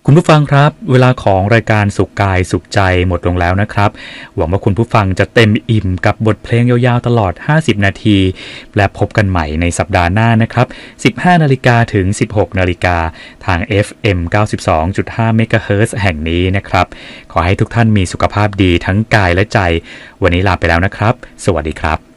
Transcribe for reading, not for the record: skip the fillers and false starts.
คุณผู้ฟังครับเวลาของรายการสุขกายสุขใจหมดลงแล้วนะครับหวังว่าคุณผู้ฟังจะเต็มอิ่มกับบทเพลงยาวๆตลอด50นาทีและพบกันใหม่ในสัปดาห์หน้านะครับ 15 นาฬิกาถึง 16 นาฬิกาทาง FM 92.5 เมกะเฮิรตซ์แห่งนี้นะครับขอให้ทุกท่านมีสุขภาพดีทั้งกายและใจวันนี้ลาไปแล้วนะครับสวัสดีครับ